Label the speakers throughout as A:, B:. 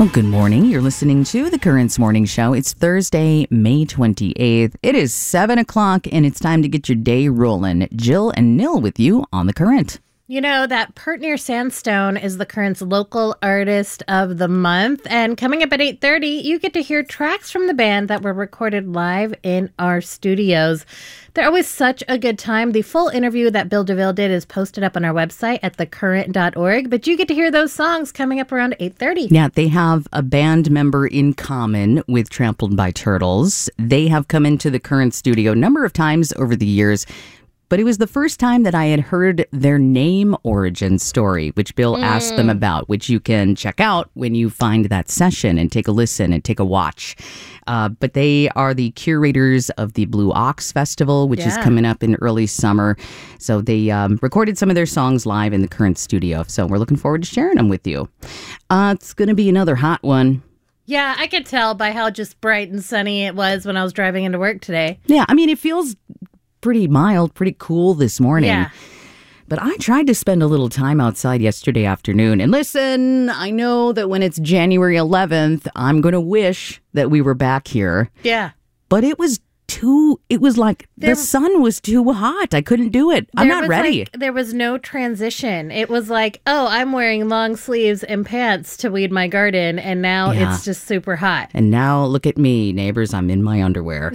A: Well, good morning. You're listening to The Currents Morning Show. It's Thursday, May 28th. It is 7 o'clock, and it's time to get your day rolling. Jill and Nil with you on The Current.
B: You know, that Pert Near Sandstone is the Current's local artist of the month. And coming up at 8:30, you get to hear tracks from the band that were recorded live in our studios. They're always such a good time. The full interview that Bill DeVille did is posted up on our website at thecurrent.org. But you get to hear those songs coming up around 8:30.
A: Yeah, they have a band member in common with Trampled by Turtles. They have come into the Current studio a number of times over the years. But it was the first time that I had heard their name origin story, which Bill asked them about, which you can check out when you find that session and take a listen and take a watch. But they are the curators of the Blue Ox Festival, which is coming up in early summer. So they recorded some of their songs live in the Current studio. So we're looking forward to sharing them with you. It's going to be another hot one.
B: Yeah, I could tell by how just bright and sunny it was when I was driving into work today.
A: Yeah, I mean, it feels pretty mild, pretty cool this morning.
B: Yeah.
A: But I tried to spend a little time outside yesterday afternoon. And listen, I know that when it's January 11th, I'm going to wish that we were back here.
B: Yeah.
A: But it was like the sun was too hot. I couldn't do it. I'm not ready.
B: There was no transition. It was like, oh, I'm wearing long sleeves and pants to weed my garden. And now it's just super hot.
A: And now look at me, neighbors. I'm in my underwear.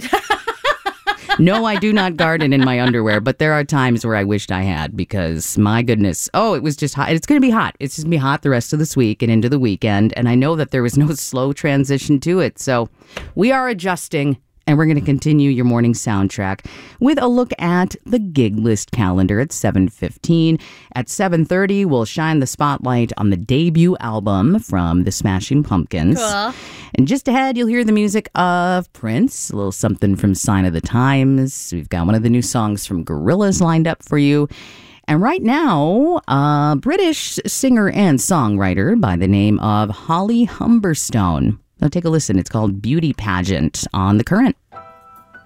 A: No, I do not garden in my underwear, but there are times where I wished I had because, my goodness, it was just hot. It's going to be hot. It's just going to be hot the rest of this week and into the weekend, and I know that there was no slow transition to it, so we are adjusting. And we're going to continue your morning soundtrack with a look at the gig list calendar at 7:15. At 7:30, we'll shine the spotlight on the debut album from the Smashing Pumpkins.
B: Cool.
A: And just ahead, you'll hear the music of Prince, a little something from Sign of the Times. We've got one of the new songs from Gorillaz lined up for you. And right now, a British singer and songwriter by the name of Holly Humberstone. Now take a listen. It's called Beauty Pageant on The Current.